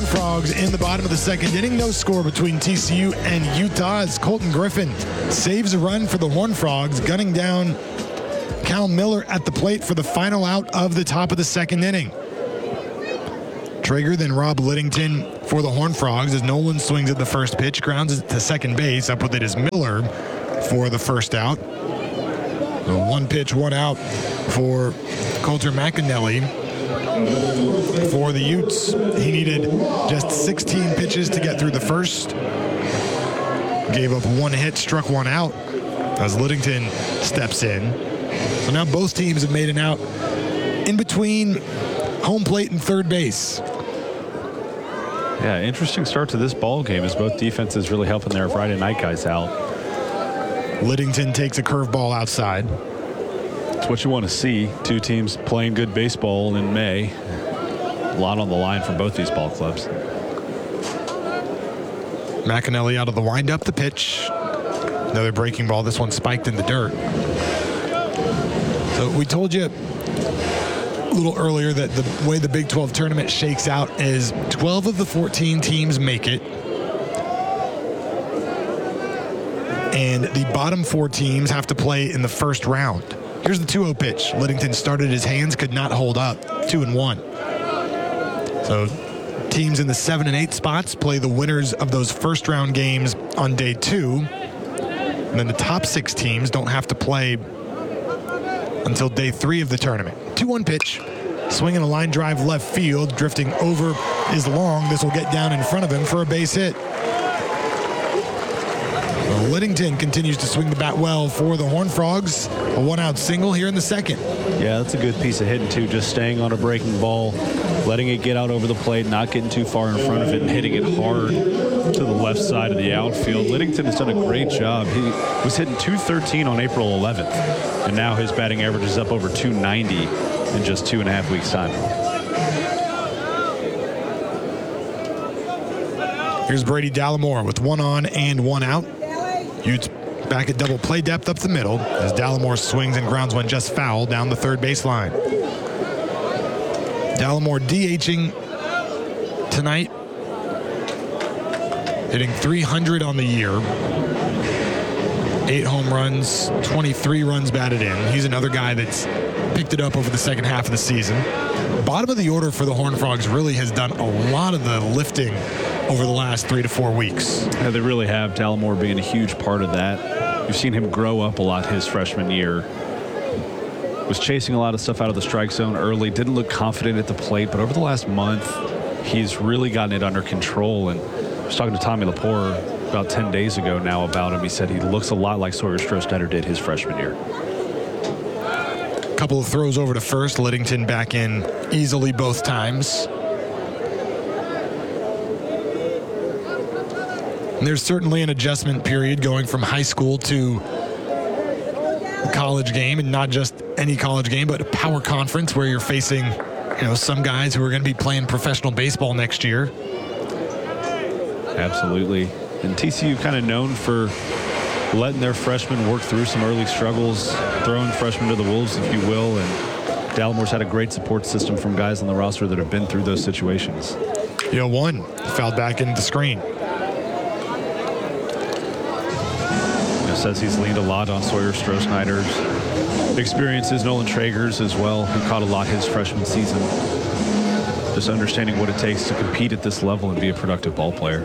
Horned Frogs in the bottom of the second inning. No score between TCU and Utah as Colton Griffin saves a run for the Horned Frogs, gunning down Cal Miller at the plate for the final out of the top of the second inning. Traeger, then Rob Liddington for the Horned Frogs as Nolan swings at the first pitch, grounds it to second base. Up with it is Miller for the first out. So 1 pitch, 1 out for Coulter McAnally. For the Utes, he needed just 16 pitches to get through the first. Gave up 1 hit, struck 1 out as Liddington steps in. So now both teams have made an out in between home plate and third base. Yeah, interesting start to this ball game as both defenses really helping their Friday night guys out. Liddington takes a curveball outside. It's what you want to see. Two teams playing good baseball in May. A lot on the line from both these ball clubs. McAnally out of the windup, the pitch. Another breaking ball. This one spiked in the dirt. So we told you a little earlier that the way the Big 12 tournament shakes out is 12 of the 14 teams make it. And the bottom 4 teams have to play in the first round. Here's the 2-0 pitch. Liddington started his hands, could not hold up. 2-1. So teams in the 7 and 8 spots play the winners of those first round games on day 2. And then the top 6 teams don't have to play until day 3 of the tournament. 2-1 pitch. Swinging a line drive left field. Drifting over is Long. This will get down in front of him for a base hit. Liddington continues to swing the bat well for the Horned Frogs. A 1-out single here in the second. Yeah, that's a good piece of hitting, too. Just staying on a breaking ball, letting it get out over the plate, not getting too far in front of it, and hitting it hard to the left side of the outfield. Liddington has done a great job. He was hitting .213 on April 11th, and now his batting average is up over .290 in just 2.5 weeks' time. Here's Brady Dallimore with 1 on and 1 out. Utes back at double play depth up the middle as Dallimore swings and grounds one just foul down the third baseline. Dallimore DHing tonight, hitting .300 on the year. 8 home runs, 23 runs batted in. He's another guy that's picked it up over the second half of the season. Bottom of the order for the Horned Frogs really has done a lot of the lifting over the last 3 to 4 weeks. Yeah, they really have. Dallimore being a huge part of that. You've seen him grow up a lot his freshman year. Was chasing a lot of stuff out of the strike zone early. Didn't look confident at the plate, but over the last month, he's really gotten it under control. And I was talking to Tommy Lepore about 10 days ago now about him. He said he looks a lot like Sawyer Strohsnyder did his freshman year. Couple of throws over to first. Liddington back in easily both times. And there's certainly an adjustment period going from high school to college game, and not just any college game, but a power conference where you're facing, some guys who are going to be playing professional baseball next year. Absolutely. And TCU kind of known for letting their freshmen work through some early struggles, throwing freshmen to the wolves, if you will. And Dallimore's had a great support system from guys on the roster that have been through those situations. One fouled back into the screen. Says he's leaned a lot on Sawyer Strohsnyder's experiences, Nolan Traeger's as well, who caught a lot his freshman season. Just understanding what it takes to compete at this level and be a productive ball player.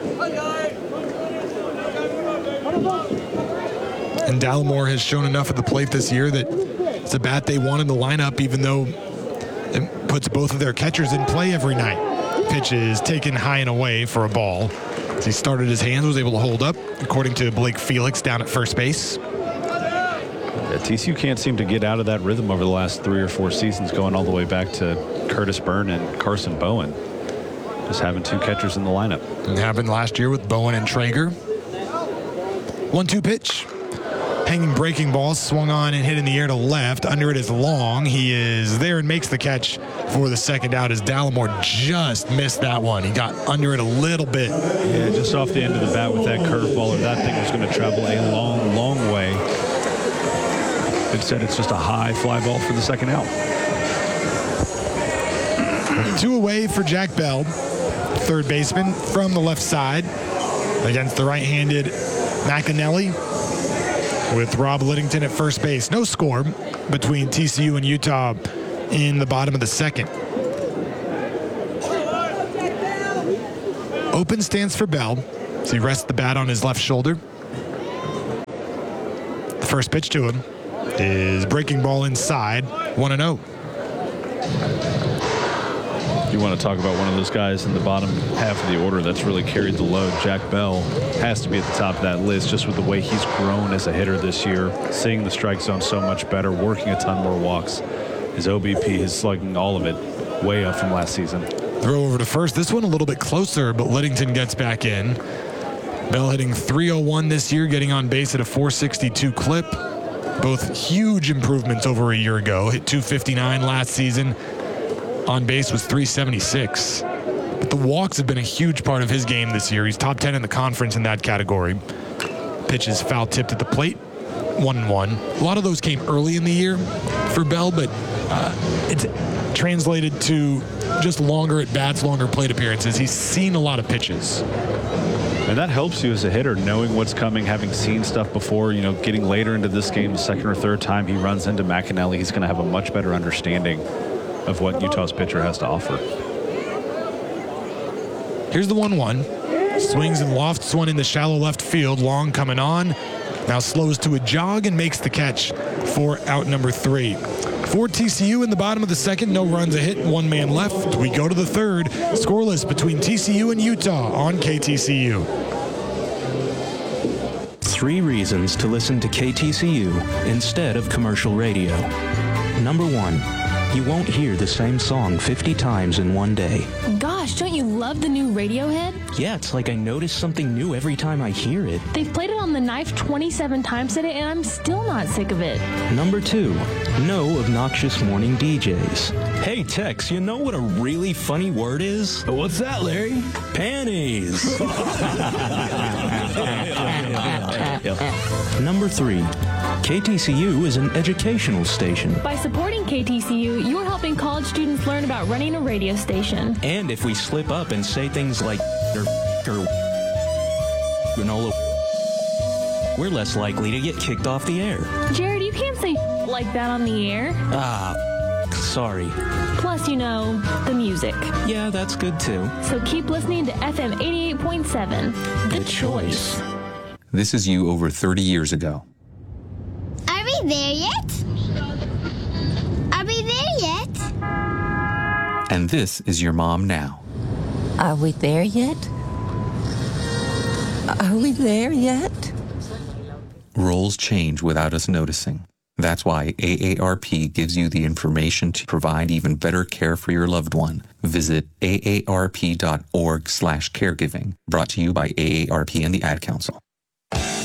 And Dallimore has shown enough at the plate this year that it's a bat they want in the lineup, even though it puts both of their catchers in play every night. Pitch is taken high and away for a ball. As he started his hands, was able to hold up, according to Blake Felix down at first base. Yeah, TCU can't seem to get out of that rhythm over the last 3 or 4 seasons, going all the way back to Curtis Byrne and Carson Bowen. Just having 2 catchers in the lineup. It happened last year with Bowen and Traeger. 1-2 pitch. Hanging breaking ball, swung on and hit in the air to left. Under it is Long. He is there and makes the catch for the second out as Dallimore just missed that one. He got under it a little bit. Yeah, just off the end of the bat with that curveball, or that thing was going to travel a long, long way. Instead, it's just a high fly ball for the second out. 2 away for Jack Bell. third baseman from the left side against the right-handed McAnally with Rob Liddington at first base. No score between TCU and Utah in the bottom of the second. Open stance for Bell, so he rests the bat on his left shoulder. The first pitch to him is breaking ball inside, 1-0. You want to talk about one of those guys in the bottom half of the order that's really carried the load. Jack Bell has to be at the top of that list just with the way he's grown as a hitter this year, seeing the strike zone so much better, working a ton more walks. His OBP, his slugging, all of it way up from last season. Throw over to first. This one a little bit closer, but Liddington gets back in. Bell hitting .301 this year, getting on base at a .462 clip. Both huge improvements over a year ago. Hit .259 last season. On base was .376. But the walks have been a huge part of his game this year. He's top 10 in the conference in that category. Pitches foul tipped at the plate, 1-1. A lot of those came early in the year for Bell, but it's translated to just longer at bats, longer plate appearances. He's seen a lot of pitches. And that helps you as a hitter, knowing what's coming, having seen stuff before, getting later into this game, the second or third time he runs into McAnally, he's going to have a much better understanding of what Utah's pitcher has to offer. Here's the 1-1. Swings and lofts one in the shallow left field. Long coming on. Now slows to a jog and makes the catch for out number 3. For TCU in the bottom of the second, no runs, a hit, one man left. We go to the third. Scoreless between TCU and Utah on KTCU. 3 reasons to listen to KTCU instead of commercial radio. Number 1, you won't hear the same song 50 times in one day. Gosh, don't you love the new Radiohead? Yeah, it's like I notice something new every time I hear it. They've played it on the Knife 27 times today, and I'm still not sick of it. Number 2, no obnoxious morning DJs. Hey, Tex, you know what a really funny word is? What's that, Larry? Panties. Number 3, KTCU is an educational station. By supporting KTCU, you're helping college students learn about running a radio station. And if we slip up and say things like or granola, we're less likely to get kicked off the air. Jared, you can't say like that on the air. Sorry. Plus, the music. Yeah, that's good too. So keep listening to FM 88.7. The choice. This is you over 30 years ago. Are we there yet? Are we there yet? And this is your mom now. Are we there yet? Are we there yet? Roles change without us noticing. That's why AARP gives you the information to provide even better care for your loved one. Visit aarp.org/caregiving. Brought to you by AARP and the Ad Council.